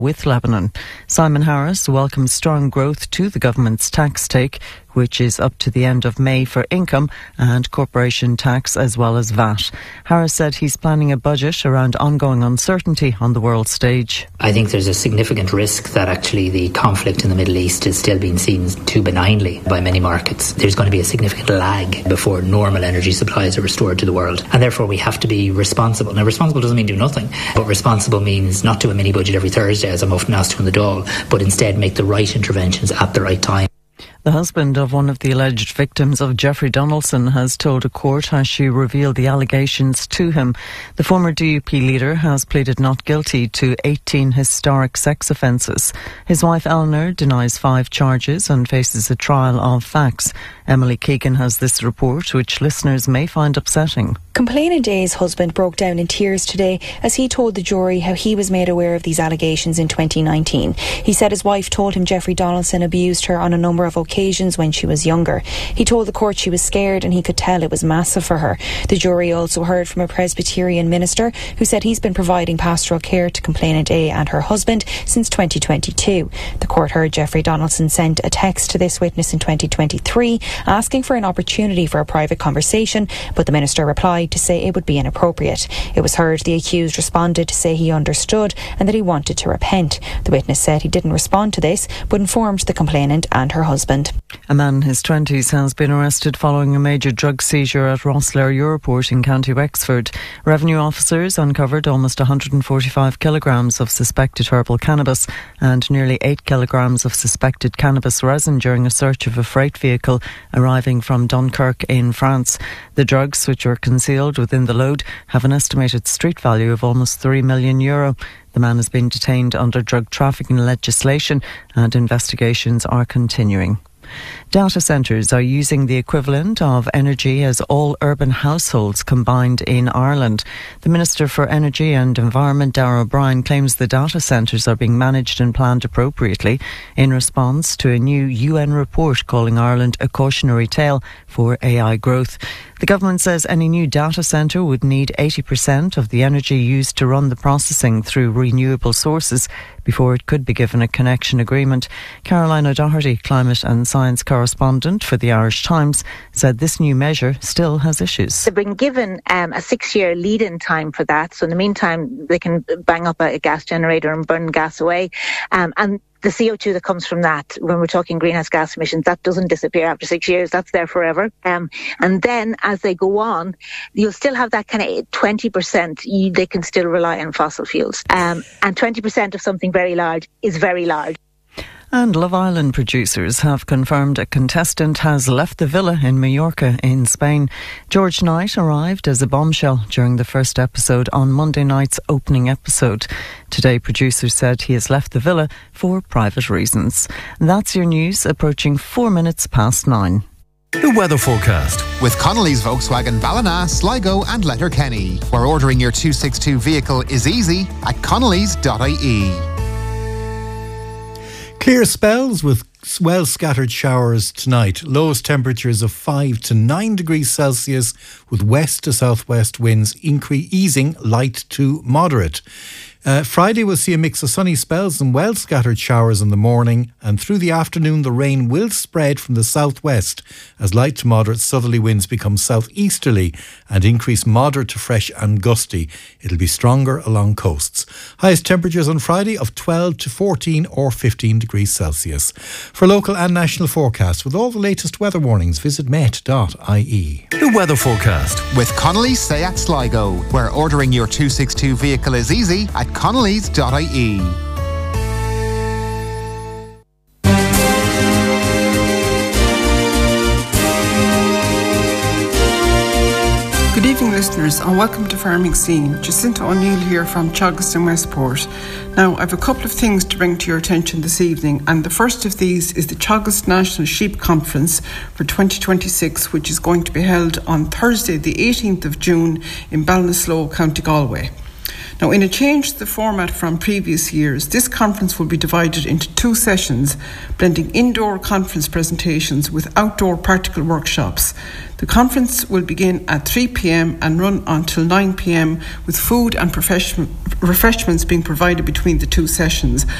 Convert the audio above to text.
with Lebanon. Simon Harris welcomes strong growth to the government's tax take, which is up to the end of May for income and corporation tax as well as VAT. Harris said he's planning a budget around ongoing uncertainty on the world stage. I think there's a significant risk that actually the conflict in the Middle East is still being seen too benignly by many markets. There's going to be a significant lag before normal energy supplies are restored to the world, and therefore we have to be responsible. Now, responsible doesn't mean do nothing, but responsible means not do a mini budget every Thursday, as I'm often asked to in the Dáil, but instead make the right interventions at the right time. The husband of one of the alleged victims of Jeffrey Donaldson has told a court as she revealed the allegations to him. The former DUP leader has pleaded not guilty to 18 historic sex offences. His wife Eleanor denies 5 charges and faces a trial of facts. Emily Keegan has this report, which listeners may find upsetting. Complainant A's husband broke down in tears today as he told the jury how he was made aware of these allegations in 2019. He said his wife told him Jeffrey Donaldson abused her on a number of occasions when she was younger. He told the court she was scared and he could tell it was massive for her. The jury also heard from a Presbyterian minister who said he's been providing pastoral care to Complainant A and her husband since 2022. The court heard Jeffrey Donaldson sent a text to this witness in 2023 asking for an opportunity for a private conversation, but the minister replied to say it would be inappropriate. It was heard the accused responded to say he understood and that he wanted to repent. The witness said he didn't respond to this but informed the complainant and her husband. A man in his 20s has been arrested following a major drug seizure at Rosslare Europort in County Wexford. Revenue officers uncovered almost 145 kilograms of suspected herbal cannabis and nearly 8 kilograms of suspected cannabis resin during a search of a freight vehicle arriving from Dunkirk in France. The drugs, which were concealed within the load, have an estimated street value of almost €3 million. The man has been detained under drug trafficking legislation and investigations are continuing. Data centres are using the equivalent of energy as all urban households combined in Ireland. The Minister for Energy and Environment, Darragh O'Brien, claims the data centres are being managed and planned appropriately in response to a new UN report calling Ireland a cautionary tale for AI growth. The government says any new data centre would need 80% of the energy used to run the processing through renewable sources before it could be given a connection agreement. Caroline O'Doherty, climate and science correspondent for the Irish Times, said this new measure still has issues. They've been given a 6-year lead-in time for that, so in the meantime they can bang up a gas generator and burn gas away. And the CO2 that comes from that, when we're talking greenhouse gas emissions, that doesn't disappear after 6 years. That's there forever. And then as they go on, you'll still have that kind of 20%. They can still rely on fossil fuels. And 20% of something very large is very large. And Love Island producers have confirmed a contestant has left the villa in Mallorca in Spain. George Knight arrived as a bombshell during the first episode on Monday night's opening episode. Today, producers said he has left the villa for private reasons. That's your news, approaching 4 minutes past 9. The weather forecast with Connolly's Volkswagen Ballina, Sligo and Letterkenny, where ordering your 262 vehicle is easy at connellys.ie. Clear spells with well scattered showers tonight. Lowest temperatures of 5 to 9 degrees Celsius with west to southwest winds easing light to moderate. Friday will see a mix of sunny spells and well scattered showers in the morning, and through the afternoon the rain will spread from the southwest as light to moderate southerly winds become southeasterly and increase moderate to fresh and gusty. It'll be stronger along coasts. Highest temperatures on Friday of 12 to 14 or 15 degrees Celsius. For local and national forecasts with all the latest weather warnings, visit met.ie. The weather forecast with Connolly's Seat Sligo, where ordering your 262 vehicle is easy at connellys.ie. Good evening, listeners, and welcome to Farming Scene. Jacinta O'Neill here from Teagasc and Westport. Now, I have a couple of things to bring to your attention this evening, and the first of these is the Teagasc National Sheep Conference for 2026, which is going to be held on Thursday, the 18th of June in Ballinasloe, County Galway. Now, in a change to the format from previous years, this conference will be divided into 2 sessions, blending indoor conference presentations with outdoor practical workshops. The conference will begin at 3 p.m. and run until 9 p.m. with food and refreshments being provided between the 2 sessions.